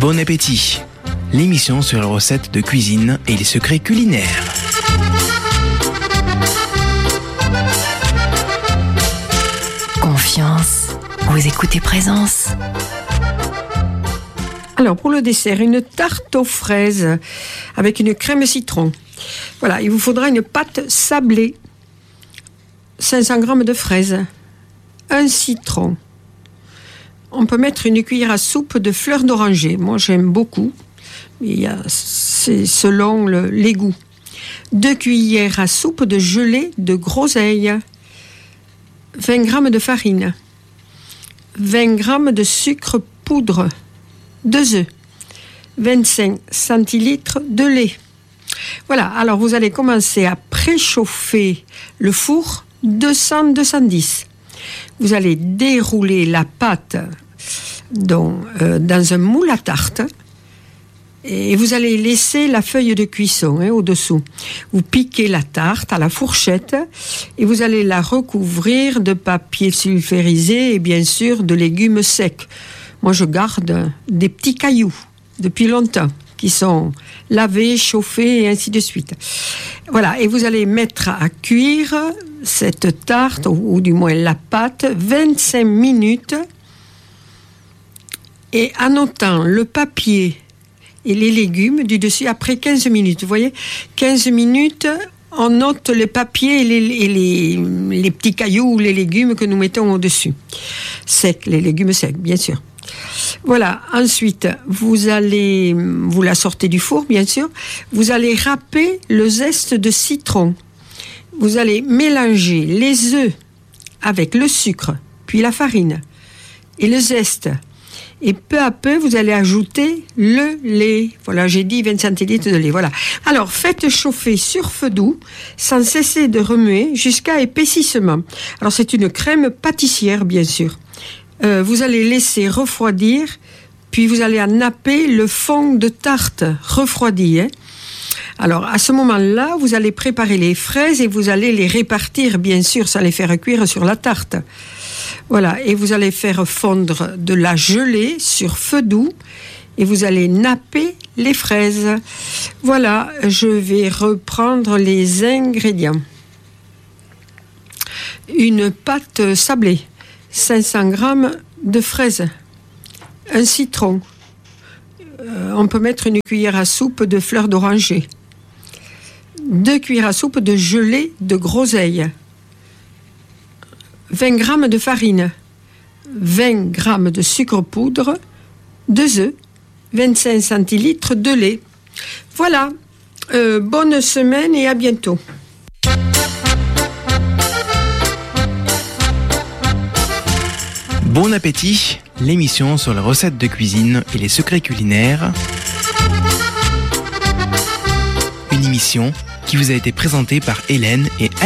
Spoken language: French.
Bon appétit, l'émission sur les recettes de cuisine et les secrets culinaires. Confiance, vous écoutez Présence. Alors pour le dessert, une tarte aux fraises avec une crème citron. Voilà, il vous faudra une pâte sablée, 500 g de fraises, un citron. On peut mettre une cuillère à soupe de fleurs d'oranger. Moi, j'aime beaucoup. C'est selon les goûts. 2 cuillères à soupe de gelée de groseille. 20 g de farine. 20 g de sucre poudre. 2 œufs. 25 centilitres de lait. Voilà, alors vous allez commencer à préchauffer le four 200-210. Vous allez dérouler la pâte dans un moule à tarte et vous allez laisser la feuille de cuisson au-dessous. Vous piquez la tarte à la fourchette et vous allez la recouvrir de papier sulfurisé et bien sûr de légumes secs. Moi, je garde des petits cailloux depuis longtemps qui sont lavés, chauffés et ainsi de suite. Voilà, et vous allez mettre à cuire cette tarte, ou du moins la pâte, 25 minutes. Et en ôtant le papier et les légumes du dessus après 15 minutes. Vous voyez, 15 minutes, on ôte le papier et les petits cailloux ou les légumes que nous mettons au-dessus. Secs, les légumes secs, bien sûr. Voilà, ensuite, vous la sortez du four, bien sûr. Vous allez râper le zeste de citron. Vous allez mélanger les œufs avec le sucre, puis la farine et le zeste. Et peu à peu, vous allez ajouter le lait. Voilà, j'ai dit 20 centilitres de lait. Voilà. Alors, faites chauffer sur feu doux, sans cesser de remuer, jusqu'à épaississement. Alors, c'est une crème pâtissière, bien sûr. Vous allez laisser refroidir, puis vous allez en napper le fond de tarte refroidi. Alors, à ce moment-là, vous allez préparer les fraises et vous allez les répartir, bien sûr, sans les faire cuire sur la tarte. Voilà, et vous allez faire fondre de la gelée sur feu doux et vous allez napper les fraises. Voilà, je vais reprendre les ingrédients. Une pâte sablée, 500 g de fraises, un citron. On peut mettre une cuillère à soupe de fleurs d'oranger. 2 cuillères à soupe de gelée de groseille. 20 g de farine. 20 g de sucre poudre. 2 œufs. 25 centilitres de lait. Voilà. Bonne semaine et à bientôt. Bon appétit, l'émission sur les recettes de cuisine et les secrets culinaires. Une émission qui vous a été présentée par Hélène et